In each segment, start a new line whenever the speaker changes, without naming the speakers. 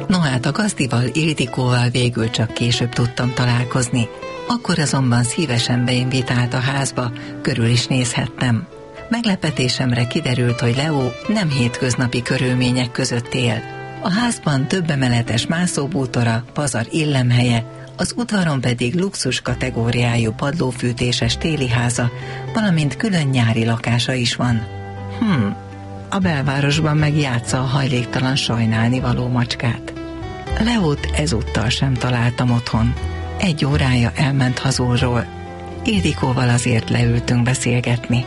No hát a gazdival, Ildikóval végül csak később tudtam találkozni. Akkor azonban szívesen beinvitált a házba, körül is nézhettem. Meglepetésemre kiderült, hogy Leo nem hétköznapi körülmények között él. A házban több emeletes mászóbútora, pazar illemhelye, az udvaron pedig luxus kategóriájú padlófűtéses téli háza, valamint külön nyári lakása is van. A belvárosban meg játsza a hajléktalan sajnálnivaló macskát. Leót ezúttal sem találtam otthon. 1 órája elment hazulról. Ildikóval azért leültünk beszélgetni.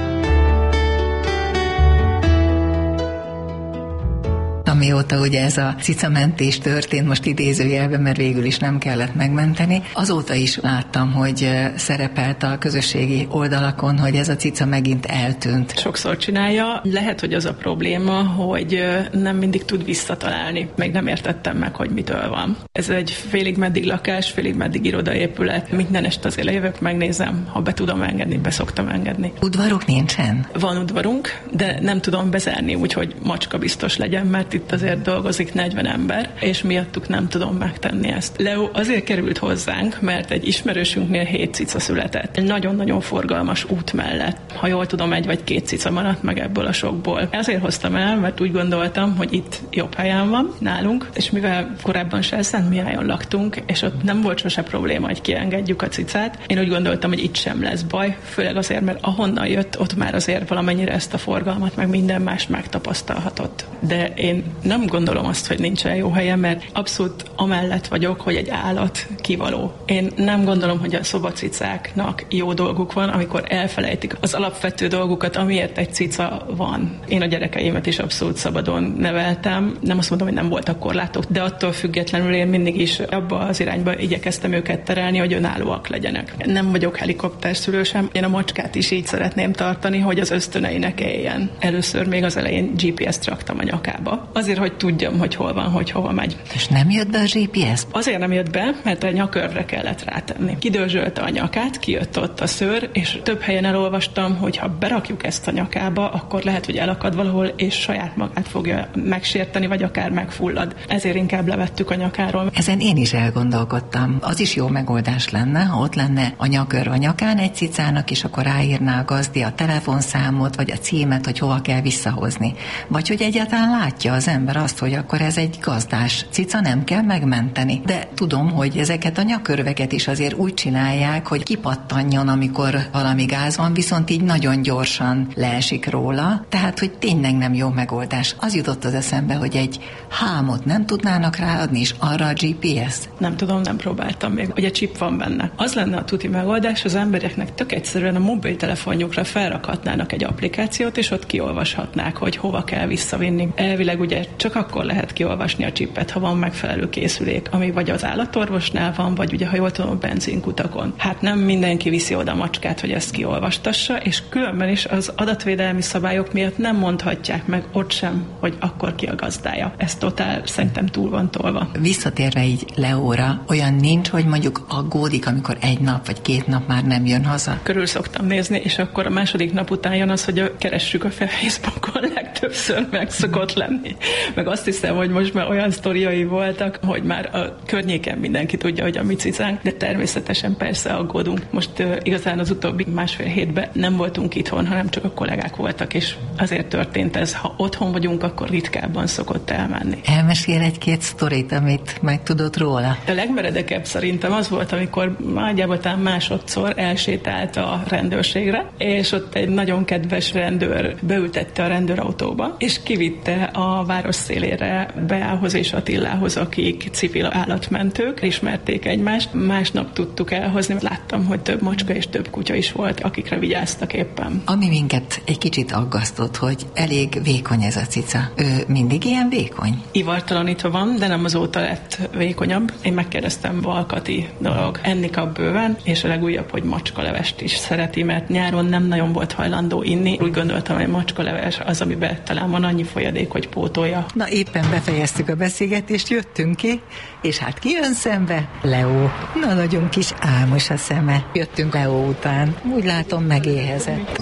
Amióta ugye ez a cicamentés történt, most idézőjelben, mert végül is nem kellett megmenteni, azóta is láttam, hogy szerepelt a közösségi oldalakon, hogy ez a cica megint eltűnt.
Sokszor csinálja. Lehet, hogy az a probléma, hogy nem mindig tud visszatalálni. Még nem értettem meg, hogy mitől van. Ez egy félig meddig lakás, félig meddig irodaépület. Minden este azért lejövök, megnézem, ha be tudom engedni, be szoktam engedni.
Udvaruk nincsen?
Van udvarunk, de nem tudom bezárni, úgyhogy macska biztos legyen, mert itt azért dolgozik 40 ember, és miattuk nem tudom megtenni ezt. Leo azért került hozzánk, mert egy ismerősünknél 7 cica született. Egy nagyon-nagyon forgalmas út mellett. Ha jól tudom, 1 vagy 2 cica maradt meg ebből a sokból. Ezért hoztam el, mert úgy gondoltam, hogy itt jobb helyen van nálunk, és mivel korábban se Szentmihályon laktunk, és ott nem volt sose probléma, hogy kiengedjük a cicát, én úgy gondoltam, hogy itt sem lesz baj, főleg azért, mert ahonnan jött, ott már azért valamennyire ezt a forgalmat, meg minden mást megtapasztalhatott. De én nem gondolom azt, hogy nincsen jó helyen, mert abszolút amellett vagyok, hogy egy állat kivaló. Én nem gondolom, hogy a szobacicáknak jó dolguk van, amikor elfelejtik az alapvető dolgukat, amiért egy cica van. Én a gyerekeimet is abszolút szabadon neveltem. Nem azt mondom, hogy nem voltak korlátok, de attól függetlenül én mindig is abba az irányba igyekeztem őket terelni, hogy önállóak legyenek. Nem vagyok helikopterszülő sem. Én a macskát is így szeretném tartani, hogy az ösztöneinek éljen. Először még az elején GPS-t raktam a nyakába. Azért, hogy tudjam, hogy hol van, hogy hova megy.
És nem jött be a GPS?
Azért nem jött be, mert a nyakörvre kellett rátenni. Kidörzsölte a nyakát, kijött ott a szőr, és több helyen elolvastam, hogy ha berakjuk ezt a nyakába, akkor lehet, hogy elakad valahol, és saját magát fogja megsérteni, vagy akár megfullad. Ezért inkább levettük a nyakáról.
Ezen én is elgondolkodtam. Az is jó megoldás lenne, ha ott lenne a nyakörv a nyakán egy cicának, és akkor ráírná a gazdi a telefonszámot, vagy a címet, hogy hova kell visszahozni. Vagy hogy egyáltalán látja az ember azt, hogy akkor ez egy gazdás cica, nem kell megmenteni. De tudom, hogy ezeket a nyakörveket is azért úgy csinálják, hogy kipattanjon, amikor valami gáz van, viszont így nagyon gyorsan leesik róla. Tehát, hogy tényleg nem jó megoldás. Az jutott az eszembe, hogy egy hámot nem tudnának ráadni, és arra a GPS?
Nem tudom, nem próbáltam még. Ugye chip van benne. Az lenne a tuti megoldás, az embereknek tök egyszerűen a mobiltelefonjukra felrakhatnának egy applikációt, és ott kiolvashatnák, hogy hova kell visszavinni. Elvileg ugye csak akkor lehet kiolvasni a csipet, ha van megfelelő készülék, ami vagy az állatorvosnál van, vagy ugye, ha jól tudom, a benzinkutakon. Hát nem mindenki viszi oda a macskát, hogy ezt kiolvastassa, és különben is az adatvédelmi szabályok miatt nem mondhatják meg ott sem, hogy akkor ki a gazdája. Ez totál szerintem túl van tolva.
Visszatérve így Leóra, olyan nincs, hogy mondjuk aggódik, amikor 1 nap vagy 2 nap már nem jön haza?
Körül szoktam nézni, és akkor a második nap után jön az, hogy keressük a Facebookon, legtöbbször meg szokott lenni. Meg azt hiszem, hogy most már olyan sztoriai voltak, hogy már a környéken mindenki tudja, hogy a mi cicánk, de természetesen persze aggódunk. Most igazán az utóbbi 1,5 hétben nem voltunk itthon, hanem csak a kollégák voltak, és azért történt ez. Ha otthon vagyunk, akkor ritkábban szokott elmenni.
Elmesél 1-2 sztorit, amit megtudott róla?
A legmeredekebb szerintem az volt, amikor nagyjából talán másodszor elsétált a rendőrségre, és ott egy nagyon kedves rendőr beültette a rendőrautóba, és kivitte a város szélére Beához és Attilához, akik civil állatmentők, ismerték egymást. Másnap tudtuk elhozni, láttam, hogy több macska és több kutya is volt, akikre vigyáztak éppen.
Ami minket egy kicsit aggasztott, hogy elég vékony ez a cica. Ő mindig ilyen vékony?
Ivartalanítva van, de nem azóta lett vékonyabb. Én megkérdeztem, Valkati dolog. Enni kap bőven, és a legújabb, hogy macskalevest is szereti, mert nyáron nem nagyon volt hajlandó inni. Úgy gondoltam, hogy macskaleves az, amiben talán van annyi folyadék, hogy pótolja.
Na éppen befejeztük a beszélgetést, jöttünk ki, és hát ki jön szembe? Leo. Na nagyon kis álmos a szeme. Jöttünk Leo után. Úgy látom, megéhezett.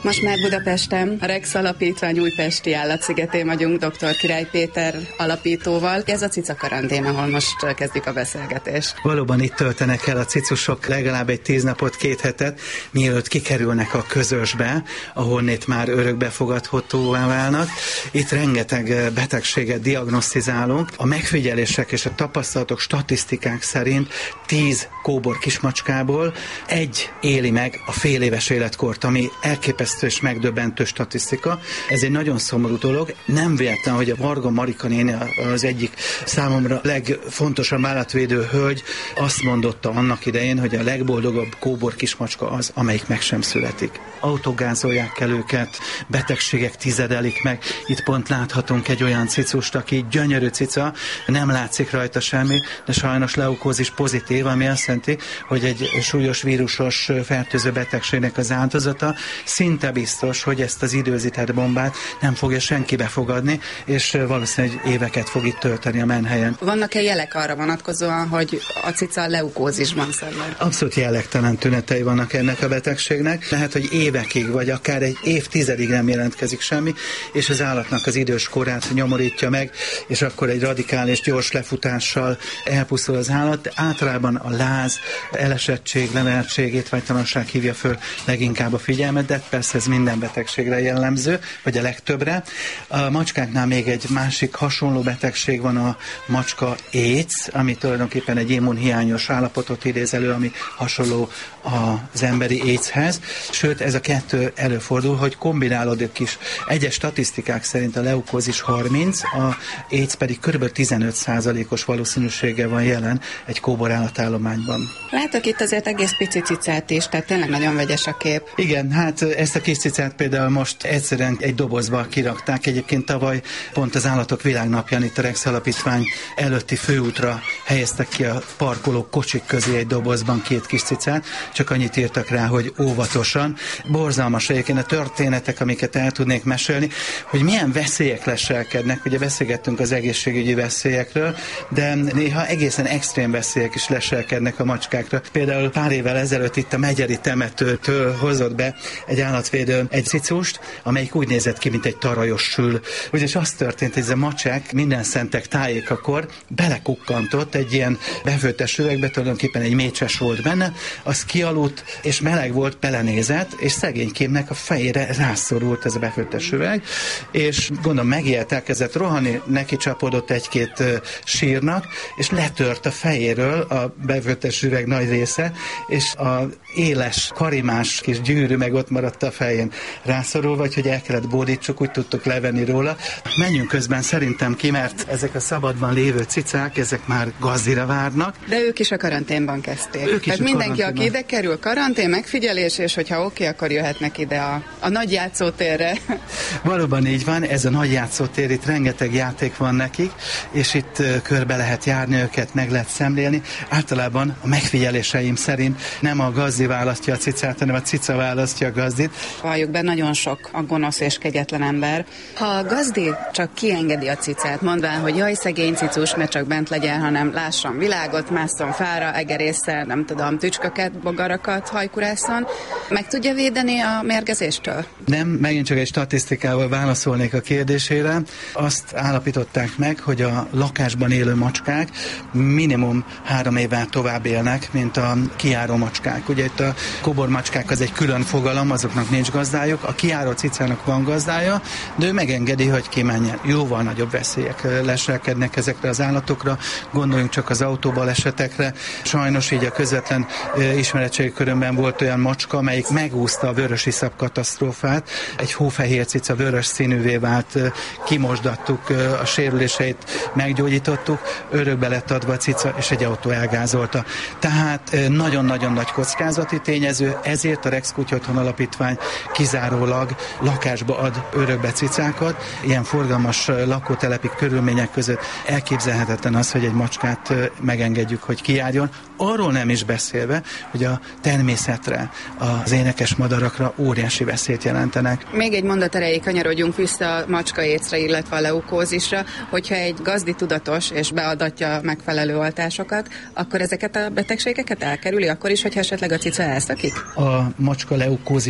Most már Budapesten, a Rex Alapítvány Újpesti Állatszigetén vagyunk dr. Király Péter alapítóval. Ez a cica karantén, ahol most kezdjük a beszélgetést.
Valóban itt töltenek el a cicusok legalább egy 10 napot, 2 hetet, mielőtt kikerülnek a közösbe, ahonnét már örökbefogadhatóvá válnak. Itt rengeteg betegséget diagnosztizálunk. A megfigyelések és a tapasztalatok, statisztikák szerint 10 kóbor kismacskából 1 éli meg a fél éves életkort, ami elképesztő és megdöbbentő statisztika. Ez egy nagyon szomorú dolog. Nem véletlen, hogy a Varga Marika néni, az egyik számomra legfontosabb állatvédő hölgy azt mondotta annak idején, hogy a legboldogabb kóbor kismacska az, amelyik meg sem születik. Autogázolják el őket, betegségek tizedelik meg. Itt pont láthatunk egy olyan cicust, aki gyönyörű cica, nem látszik rajta semmi, de sajnos leukózis pozitív, ami azt jelenti, hogy egy súlyos vírusos fertőző betegségnek az áldozata. Szinte biztos, hogy ezt az időzített bombát nem fogja senki befogadni, és valószínűleg éveket fog itt tölteni a menhelyen.
Vannak-e jelek arra vonatkozóan, hogy a cica leukózisban szenved?
Abszolút jellegtelen tünetei vannak ennek a betegségnek. Lehet, hogy évekig, vagy akár egy évtizedig nem jelentkezik semmi, és az állatnak az idős korát nyomorítja meg, és akkor egy radikális, gyors lefutással elpusztul az állat. De általában a láz, elesettség, levertség, étvágytalanság hívja föl leginkább a figyelmet, de persze ez minden betegségre jellemző, vagy a legtöbbre. A macskáknál még egy másik hasonló betegség van, a macska AIDS, ami tulajdonképpen egy immunhiányos állapotot idéz elő, ami hasonló az emberi AIDS-hez. Sőt, ez a kettő előfordul, hogy kombinálódik is. Egyes statisztikák szerint a leukózis 30, a AIDS pedig kb. 15%-os valószínűséggel van jelen egy kóbor állatállományban.
Látok itt azért egész pici cicát is, tehát tényleg nagyon vegyes a kép.
Igen, hát ezt a kis cicát például most egyszerűen egy dobozba kirakták. Egyébként tavaly pont az Állatok Világnapján itt a Rex Alapítvány előtti főútra helyeztek ki a parkolók kocsik közé egy dobozban 2 kis cicát, csak annyit írtak rá, hogy óvatosan. Borzalmas egyébként a történetek, amiket el tudnék mesélni, hogy milyen veszélyek leselkednek. Ugye beszélgettünk az egészségügyi veszélyekről, de néha egészen extrém veszélyek is leselkednek a macskákra. Például pár évvel ezelőtt itt a Megyeri temetőtől hozott be egy állatvédő egy cicust, amelyik úgy nézett ki, mint egy tarajos sül. Ugyanis az történt, hogy ez a macsák minden szentek tájékakor belekukkantott egy ilyen befőttes üvegbe, tulajdonképpen egy mécses volt benne, az kialudt, és meleg volt, belenézett, és szegénykémnek a fejére rászorult ez a befőttes üveg, és gondolom megijedt, elkezdett rohanni, neki csapódott 1-2 sírnak, és letört a fejéről a befőttes üveg nagy része, és a éles, karimás kis gyűrű meg ott maradt a fején rászorul, vagy hogy el kellett bódítsuk, úgy tudtuk levenni róla. Menjünk közben szerintem ki, mert ezek a szabadban lévő cicák, ezek már gazdira várnak.
De ők is a karanténban kezdték. Tehát mindenki, aki ide kerül, karantén, megfigyelés, és hogyha oké, akkor jöhetnek ide a nagy játszótérre.
Valóban így van, ez a nagy játszótér, itt rengeteg játék van nekik, és itt körbe lehet járni őket, meg lehet szemlélni. Általában a megfigyeléseim szerint nem a gazdi választja a cicát, hanem a cica választja a gazdit.
Valljuk be, nagyon sok a gonosz és kegyetlen ember. Ha a gazdi csak kiengedi a cicát, mondván, hogy jaj, szegény cicus, ne csak bent legyen, hanem lásson világot, másszon fára, egerésszel, nem tudom, tücsköket, bogarakat, hajkurászon, meg tudja védeni a mérgezéstől?
Nem, megint csak egy statisztikával válaszolnék a kérdésére. Azt állapították meg, hogy a lakásban élő macskák minimum 3 évvel tovább élnek, mint a kijáró macskák. Ugye itt a kóbormacskák az egy külön fogalom, azoknak nincs gazdájuk, a kijáró cicának van gazdája, de ő megengedi, hogy kimenjen. Jóval nagyobb veszélyek leselkednek ezekre az állatokra, gondoljunk csak az autóbalesetekre. Sajnos így a közvetlen ismeretségi körömben volt olyan macska, amelyik megúszta a vörösiszap katasztrófát. Egy hófehér cica vörös színűvé vált, kimosdattuk, a sérüléseit meggyógyítottuk, örökbe lett adva a cica, és egy autó elgázolta. Tehát nagyon-nagyon nagy kockázati tényező, ezért a Rex Kutyaotthon Alapítvány kizárólag lakásba ad örökbe cicákat. Ilyen forgalmas lakótelepi körülmények között elképzelhetetlen az, hogy egy macskát megengedjük, hogy kijárjon. Arról nem is beszélve, hogy a természetre, az énekes madarakra óriási veszélyt jelentenek.
Még egy mondat erejéig kanyarodjunk vissza a macska écre, illetve a leukózisra, hogyha egy gazdi tudatos és beadatja megfelelő oltásokat, akkor ezeket a betegségeket elkerüli, akkor is, hogyha esetleg a cica elszakik?
A macska leukózis ellen van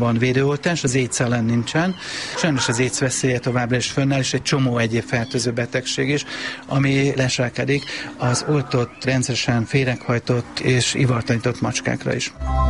van védőoltás, az AIDS ellen nincsen. Sajnos az AIDS veszélye továbbra is fönnáll, és egy csomó egyéb fertőző betegség is, ami leselkedik az oltott, rendszeresen féreghajtott és ivartalanított macskákra is.